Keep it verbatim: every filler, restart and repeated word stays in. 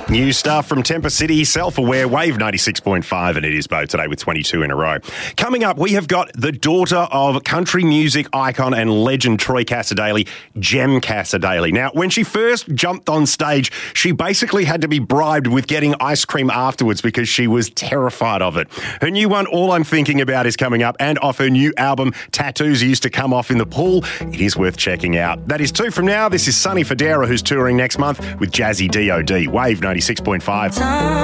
New stuff from Temper City, Self-Aware, Wave ninety-six point five, and it is Bo today with twenty-two in a row. Coming up, we have got the daughter of country music icon and legend Troy Cassar-Daley, Jem Cassar-Daley. Now, when she first jumped on stage, she basically had to be bribed with getting ice cream afterwards because she was terrified of it. Her new one, All I'm Thinking About, is coming up, and off her new album, Tattoos Used to Come Off in the Pool. It is worth checking out. That is two from now. This is Sonny Fodera, who's touring next month with Jazzy D O D. Wave ninety-six point five.